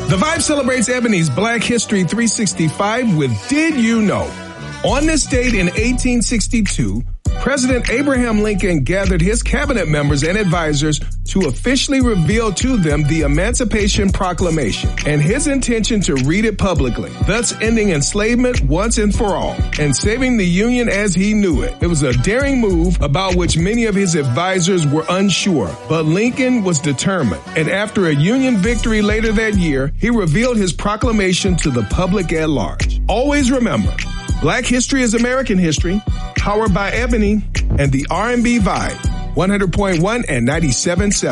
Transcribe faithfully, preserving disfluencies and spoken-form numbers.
The Vibe celebrates Ebony's Black History three sixty-five with Did You Know? On this date in eighteen sixty-two, President Abraham Lincoln gathered his cabinet members and advisors to officially reveal to them the Emancipation Proclamation and his intention to read it publicly, thus ending enslavement once and for all and saving the Union as he knew it. It was a daring move about which many of his advisors were unsure, but Lincoln was determined. And after a Union victory later that year, he revealed his proclamation to the public at large. Always remember, Black history is American history, powered by Ebony and the R and B Vibe, one hundred point one and ninety-seven point seven.